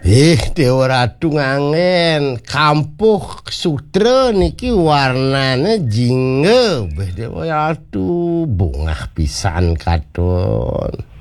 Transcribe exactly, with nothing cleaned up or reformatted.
Eh, Dewa Ratu ngangen, kampuh sutra niki warnane jingga. Beh Dewa Ratu bungah pisan katon.